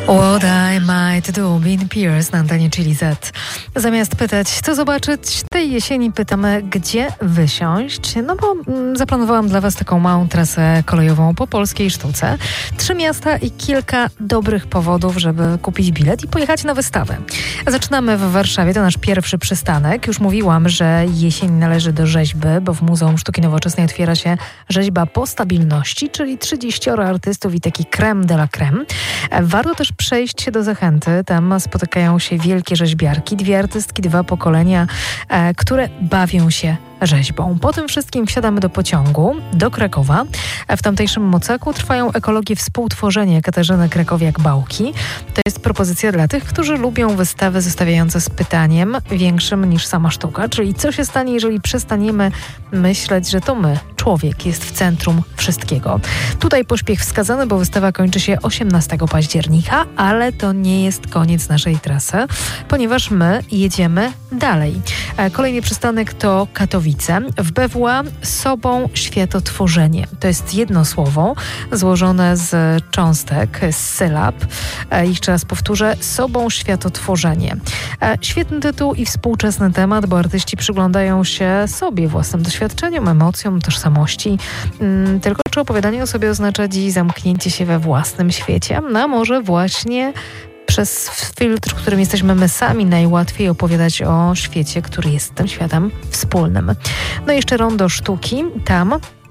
What I Might Do, Bean Pierce na antenie Chili Z. Zamiast pytać, co zobaczyć, tej jesieni pytamy, gdzie wysiąść. No bo zaplanowałam dla Was taką małą trasę kolejową po polskiej sztuce. 3 miasta i kilka dobrych powodów, żeby kupić bilet i pojechać na wystawę. Zaczynamy w Warszawie, to nasz pierwszy przystanek. Już mówiłam, że jesień należy do rzeźby, bo w Muzeum Sztuki Nowoczesnej otwiera się rzeźba po stabilności, czyli 30 artystów i taki crème de la crème. Warto też przejść się do Zachęty. Tam spotykają się wielkie rzeźbiarki, 2 artystki, 2 pokolenia, które bawią się rzeźbą. Po tym wszystkim wsiadamy do pociągu, do Krakowa. W tamtejszym Mocaku trwają ekologie współtworzenie Katarzyny Krakowiak-Bałki. To jest propozycja dla tych, którzy lubią wystawy zostawiające z pytaniem większym niż sama sztuka, czyli co się stanie, jeżeli przestaniemy myśleć, że to my, człowiek, jest w centrum wszystkiego. Tutaj pośpiech wskazany, bo wystawa kończy się 18 października, ale to nie jest koniec naszej trasy, ponieważ my jedziemy dalej. Kolejny przystanek to Katowice. W BWA sobą światotworzenie. To jest jedno słowo złożone z cząstek, z sylab. Jeszcze raz powtórzę, sobą światotworzenie. Świetny tytuł i współczesny temat, bo artyści przyglądają się sobie, własnym doświadczeniom, emocjom, tożsamości. Tylko czy opowiadanie o sobie oznacza dziś zamknięcie się we własnym świecie? No może właśnie przez filtr, którym jesteśmy my sami, najłatwiej opowiadać o świecie, który jest tym światem wspólnym. No i jeszcze Rondo Sztuki. Tam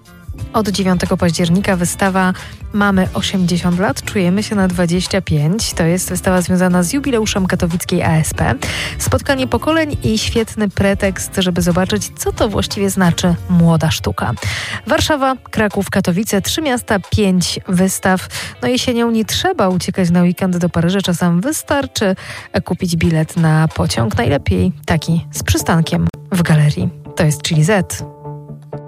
od 9 października wystawa Mamy 80 lat, czujemy się na 25. To jest wystawa związana z jubileuszem katowickiej ASP. Spotkanie pokoleń i świetny pretekst, żeby zobaczyć, co to właściwie znaczy młoda sztuka. Warszawa, Kraków, Katowice, 3 miasta, 5 wystaw. No jesienią nie trzeba uciekać na weekend do Paryża, czasem wystarczy kupić bilet na pociąg. Najlepiej taki z przystankiem w galerii. To jest Chili Z.